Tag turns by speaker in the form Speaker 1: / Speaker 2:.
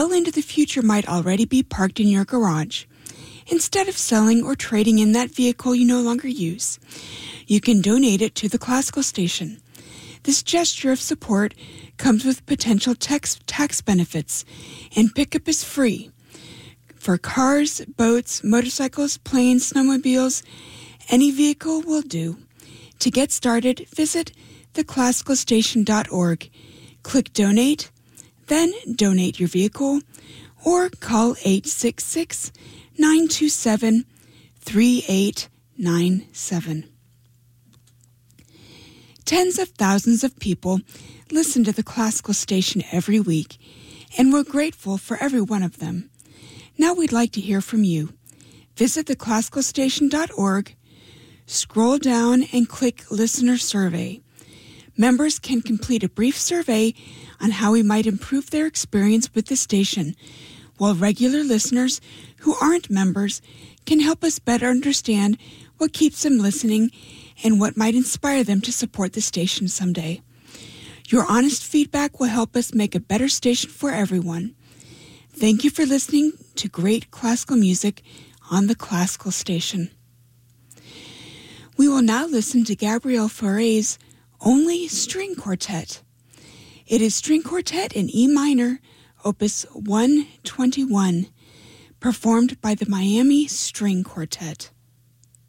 Speaker 1: well into the future might already be parked in your garage. Instead of selling or trading in that vehicle you no longer use, you can donate it to the classical station. This gesture of support comes with potential tax benefits, and pickup is free. For cars, boats, motorcycles, planes, snowmobiles, any vehicle will do. To get started, visit theclassicalstation.org. Click Donate, then donate your vehicle, or call 866-927-3897. Tens of thousands of people listen to the Classical Station every week, and we're grateful for every one of them. Now we'd like to hear from you. Visit theclassicalstation.org, scroll down and click Listener Survey. Members can complete a brief survey on how we might improve their experience with the station, while regular listeners who aren't members can help us better understand what keeps them listening and what might inspire them to support the station someday. Your honest feedback will help us make a better station for everyone. Thank you for listening to great classical music on the Classical Station. We will now listen to Gabriel Fauré's Only String Quartet. It is String Quartet in E minor, Opus 121, performed by the Miami String Quartet.